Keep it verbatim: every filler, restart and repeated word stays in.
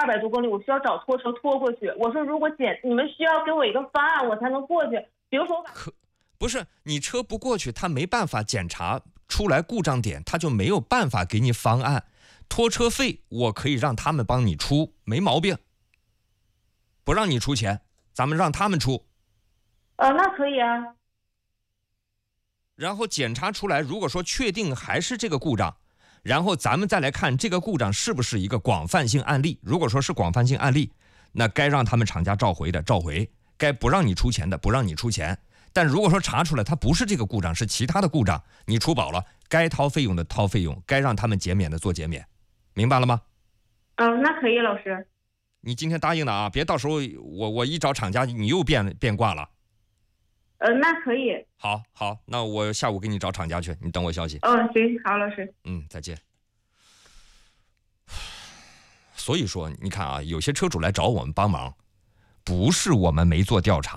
百多公里，我需要找拖车拖过去。我说如果检你们需要给我一个方案，我才能过去。比如说我把可不是你车不过去，他没办法检查出来故障点，他就没有办法给你方案。拖车费我可以让他们帮你出，没毛病。不让你出钱，咱们让他们出。 呃，那可以啊。 然后检查出来，如果说确定还是这个故障，然后咱们再来看这个故障是不是一个广泛性案例。如果说是广泛性案例，那该让他们厂家召回的召回，该不让你出钱的不让你出钱。但如果说查出来它不是这个故障，是其他的故障，你出保了，该掏费用的掏费用，该让他们减免的做减免，明白了吗？ 嗯、呃，那可以，老师。 你今天答应的啊，别到时候我我一找厂家你又变变卦了。 呃，那可以。 好，好，那我下午给你找厂家去，你等我消息。 嗯、哦，行，好，老师。 嗯，再见。所以说，你看啊，有些车主来找我们帮忙，不是我们没做调查。